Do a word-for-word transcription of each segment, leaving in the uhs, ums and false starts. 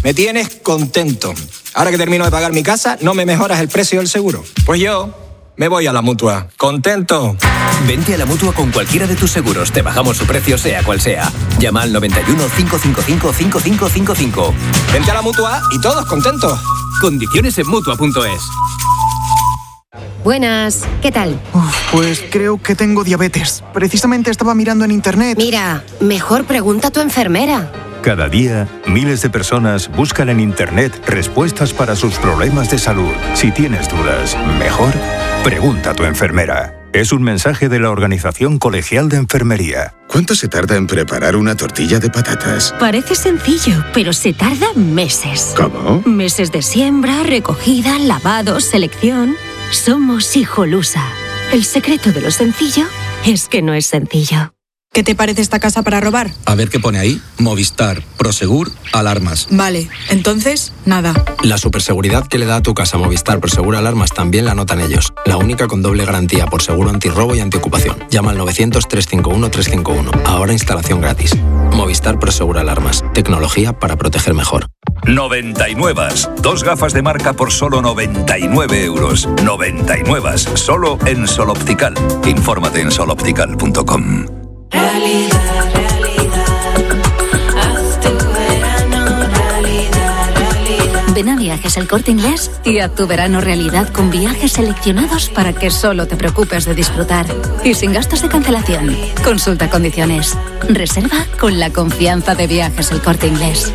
Me tienes contento. Ahora que termino de pagar mi casa, ¿no me mejoras el precio del seguro? Pues yo me voy a la Mutua. ¿Contento? Vente a la Mutua con cualquiera de tus seguros. Te bajamos su precio sea cual sea. Llama al noventa y uno, cinco cinco cinco, cinco cinco cinco cinco. Vente a la Mutua y todos contentos. Condiciones en Mutua punto es. Buenas, ¿qué tal? Uf, pues creo que tengo diabetes. Precisamente estaba mirando en internet. Mira, mejor pregunta a tu enfermera. Cada día, miles de personas buscan en internet respuestas para sus problemas de salud. Si tienes dudas, mejor pregunta a tu enfermera. Es un mensaje de la Organización Colegial de Enfermería. ¿Cuánto se tarda en preparar una tortilla de patatas? Parece sencillo, pero se tarda meses. ¿Cómo? Meses de siembra, recogida, lavado, selección. Somos Hijolusa. El secreto de lo sencillo es que no es sencillo. ¿Qué te parece esta casa para robar? A ver qué pone ahí. Movistar, Prosegur, alarmas. Vale, entonces, nada. La superseguridad que le da a tu casa Movistar Prosegur Alarmas también la notan ellos. La única con doble garantía por seguro antirrobo y antiocupación. Llama al novecientos, trescientos cincuenta y uno, trescientos cincuenta y uno. Ahora instalación gratis. Movistar Prosegur Alarmas. Tecnología para proteger mejor. noventa y nueve. Dos gafas de marca por solo noventa y nueve euros. noventa y nueve. Solo en Sol Optical. Infórmate en sol optical punto com. Realidad, realidad, haz tu verano realidad, realidad. Ven a Viajes El Corte Inglés y haz tu verano realidad con viajes seleccionados para que solo te preocupes de disfrutar. Y sin gastos de cancelación. Consulta condiciones. Reserva con la confianza de Viajes El Corte Inglés.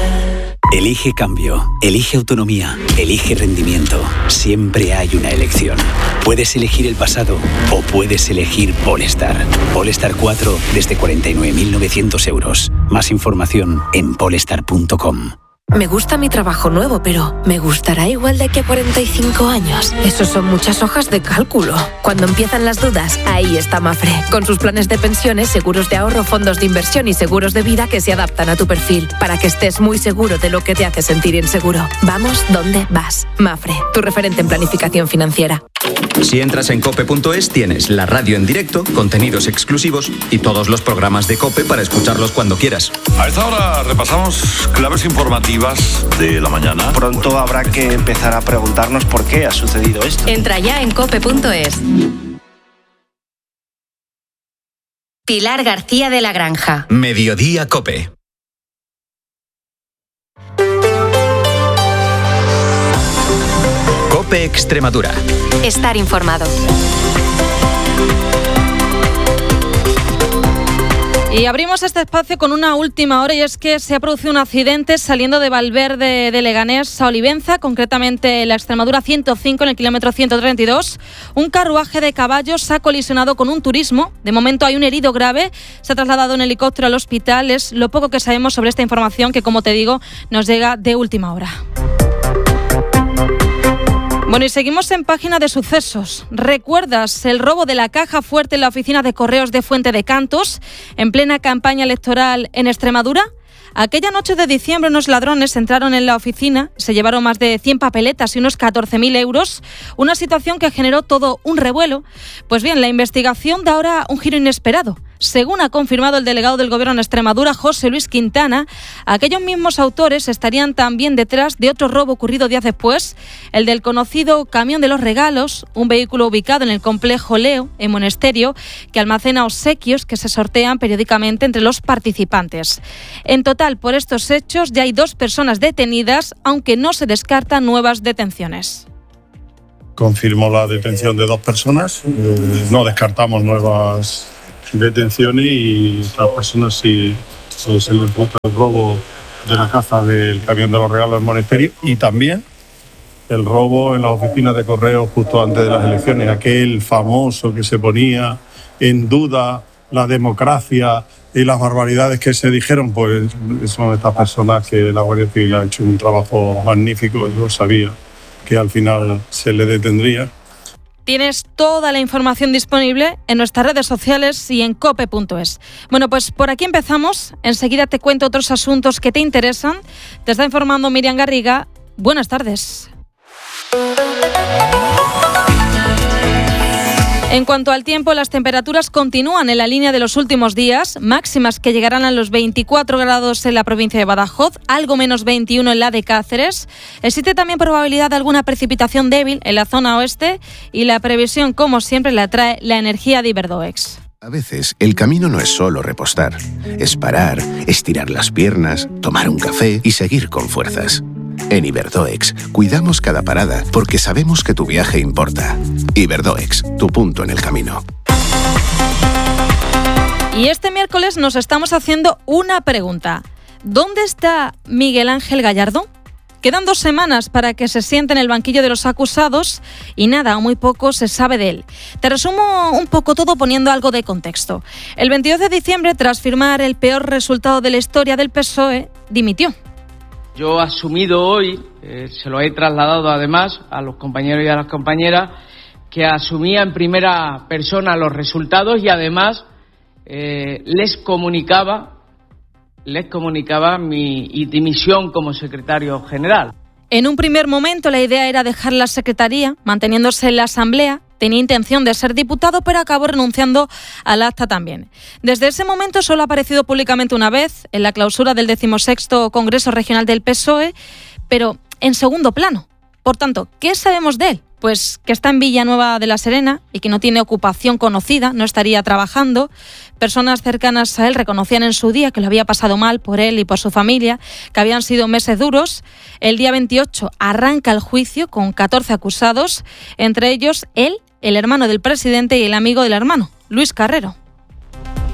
Elige cambio, elige autonomía, elige rendimiento. Siempre hay una elección. Puedes elegir el pasado o puedes elegir Polestar. Polestar cuatro desde cuarenta y nueve mil novecientos euros. Más información en polestar punto com. Me gusta mi trabajo nuevo, pero ¿me gustará igual de aquí a cuarenta y cinco años? Eso son muchas hojas de cálculo. Cuando empiezan las dudas, ahí está Mafre, con sus planes de pensiones, seguros de ahorro, fondos de inversión y seguros de vida que se adaptan a tu perfil, para que estés muy seguro de lo que te hace sentir inseguro. Vamos donde vas. Mafre, tu referente en planificación financiera. Si entras en cope punto es, tienes la radio en directo, contenidos exclusivos y todos los programas de COPE para escucharlos cuando quieras. A esta hora repasamos claves informativas de la mañana. Pronto habrá que empezar a preguntarnos por qué ha sucedido esto. Entra ya en cope punto es. Pilar García de la Granja. Mediodía COPE. COPE Extremadura. Estar informado. Y abrimos este espacio con una última hora, y es que se ha producido un accidente saliendo de Valverde de Leganés a Olivenza, concretamente en la Extremadura ciento cinco, en el kilómetro ciento treinta y dos. Un carruaje de caballos ha colisionado con un turismo. De momento hay un herido grave, se ha trasladado en helicóptero al hospital. Es lo poco que sabemos sobre esta información que, como te digo, nos llega de última hora. Bueno, y seguimos en página de sucesos. ¿Recuerdas el robo de la caja fuerte en la oficina de correos de Fuente de Cantos en plena campaña electoral en Extremadura? Aquella noche de diciembre unos ladrones entraron en la oficina, se llevaron más de cien papeletas y unos catorce mil euros, una situación que generó todo un revuelo. Pues bien, la investigación da ahora un giro inesperado. Según ha confirmado el delegado del Gobierno en Extremadura, José Luis Quintana, aquellos mismos autores estarían también detrás de otro robo ocurrido días después, el del conocido Camión de los Regalos, un vehículo ubicado en el complejo Leo, en Monesterio, que almacena obsequios que se sortean periódicamente entre los participantes. En total, por estos hechos ya hay dos personas detenidas, aunque no se descartan nuevas detenciones. Confirmo la detención de dos personas, eh, no descartamos nuevas detenciones, y las personas sí se les imputa el robo de la caja del Camión de los Regalos en Monesterio, y también el robo en las oficinas de correo justo antes de las elecciones, aquel famoso que se ponía en duda la democracia y las barbaridades que se dijeron. Pues son estas personas que la Guardia Civil ha hecho un trabajo magnífico. Yo sabía que al final se le detendría. Tienes toda la información disponible en nuestras redes sociales y en cope punto es. Bueno, pues por aquí empezamos. Enseguida te cuento otros asuntos que te interesan. Te está informando Miriam Garriga. Buenas tardes. En cuanto al tiempo, las temperaturas continúan en la línea de los últimos días, máximas que llegarán a los veinticuatro grados en la provincia de Badajoz, algo menos veintiuno en la de Cáceres. Existe también probabilidad de alguna precipitación débil en la zona oeste y la previsión, como siempre, la trae la energía de Iberdoex. A veces el camino no es solo repostar, es parar, estirar las piernas, tomar un café y seguir con fuerzas. En Iberdoex cuidamos cada parada porque sabemos que tu viaje importa. Iberdoex, tu punto en el camino. Y este miércoles nos estamos haciendo una pregunta. ¿Dónde está Miguel Ángel Gallardo? Quedan dos semanas para que se siente en el banquillo de los acusados y nada o muy poco se sabe de él. Te resumo un poco todo poniendo algo de contexto. El veintidós de diciembre, tras firmar el peor resultado de la historia del P S O E, dimitió. Yo he asumido hoy, eh, se lo he trasladado además a los compañeros y a las compañeras, que asumía en primera persona los resultados y además eh, les comunicaba les comunicaba mi dimisión como secretario general. En un primer momento la idea era dejar la secretaría, manteniéndose en la asamblea. Tenía intención de ser diputado, pero acabó renunciando al acta también. Desde ese momento solo ha aparecido públicamente una vez, en la clausura del decimosexto Congreso Regional del P S O E, pero en segundo plano. Por tanto, ¿qué sabemos de él? Pues que está en Villanueva de la Serena y que no tiene ocupación conocida, no estaría trabajando. Personas cercanas a él reconocían en su día que lo había pasado mal por él y por su familia, que habían sido meses duros. El día veintiocho arranca el juicio con catorce acusados, entre ellos él, el hermano del presidente y el amigo del hermano, Luis Carrero.